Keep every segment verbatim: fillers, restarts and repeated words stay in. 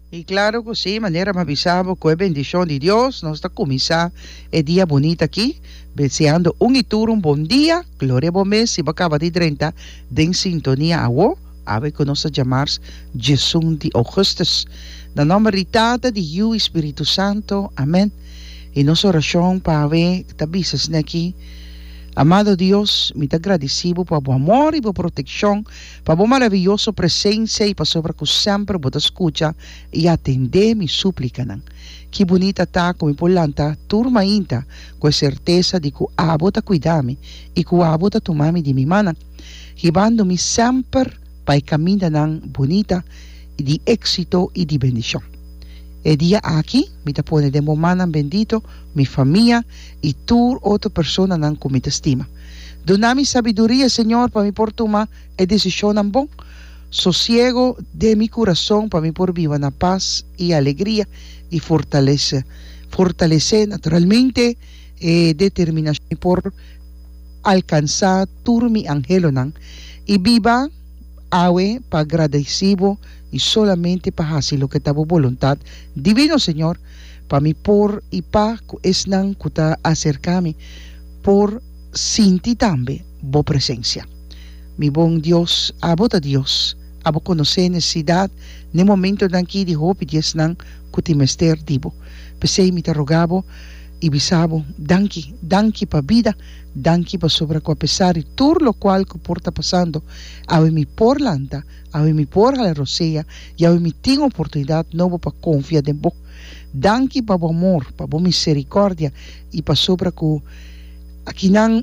Y claro que sí, manera más avisamos con bendición de Dios, nos está comenzando el día bonito aquí, deseando un y tur, un buen día, gloria a vos mes, si va a acabar de treinta, de en sintonía a vos, a ver que nos llamamos Jesús de Augustus. Na nombre de Tata, de Yu, Espíritu Santo, amén. Y nos oración para ver, que te avisas aquí. Amado Dios, me te agradecido por tu amor y por protección, por tu maravillosa presencia y por sobre que siempre vos escucha y atender mi súplica. Qué bonita está con mi polanta, turma inta, con certeza de que abo te cuidame y que abo te tomame de mi mano, llevándome siempre para el camino bonita y de éxito y de bendición. El día aquí, me te pone de momana bendito, mi familia y tú, otra persona, nan que me te estima. Dona mi sabiduría, Señor, para mi por tomar e decisión en bon. Sosiego de mi corazón para mi por viva na paz y alegría y fortalece. Fortalece naturalmente eh, determinación por alcanzar tur mi angelo nan y viva awe para agradecido y solamente para hacer lo que está voluntad divino, Señor, para mi por y pa es nan kuta acercarme por sinti también bo presencia. Mi buen Dios, abo ta Dios, abo conocer necesidad, en el momento en que dijo pides nan kutimester dibo. Pesei mi te rogabo y bisabo, danki, danki pa vida, danki pa sobre a pesar de todo lo cual que porta pasando, a mi por lanta, a mi por la rosea, y a mi tengo oportunidad nuevo para confiar en vos. Danki pa bo amor, pa bo misericordia, y pa sobre que aquí nan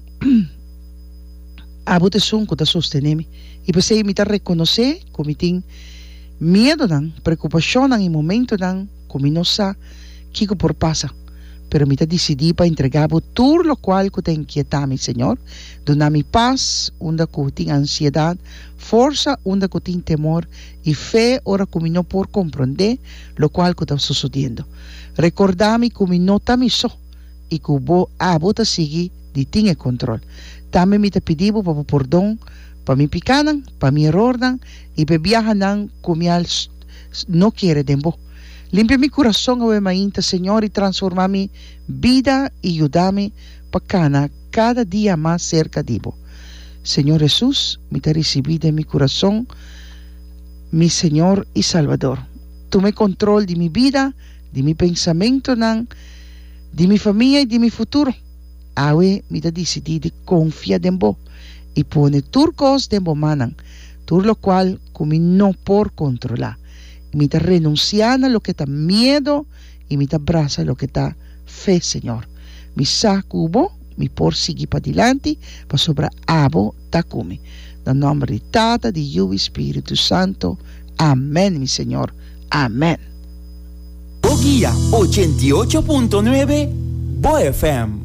abo te son que te sosteneme. Y pesei mi te reconocer, como mi ten miedo nan, preocupación nan, y momento nan, como no sa, kiko por pasa. Pero me decidí para entregar todo lo cual que te inquieta, mi Señor. Dona mi paz, onda que tengo ansiedad, fuerza, onda que tengo temor, y fe, ahora que no por comprender lo cual que está sucediendo. Recordame que me no está miso, y que vos a vos te sigue de tiene control. También me te pedí para perdón, para mi picanan, para mi error, y para viajar como no quiere de vos. Limpia mi corazón, ave mainta, Señor, y transforma mi vida y ayúdame para cada día más cerca de vos. Señor Jesús, me te recibí de mi corazón, mi Señor y Salvador. Tome control de mi vida, de mi pensamiento, de mi familia y de mi futuro. Ave, me te decidí de confiar en vos y pone turcos de vos manan, todo lo cual como no por controlar. Me te renunciando a lo que está miedo y me te abraza lo que está fe, Señor. Mi saco vos, mi por seguir para adelante, para sobre abo tacume. En nombre de Tata, de Yu, Espíritu Santo. Amén, mi Señor. Amén. Guía ochenta y ocho punto nueve Bo F M.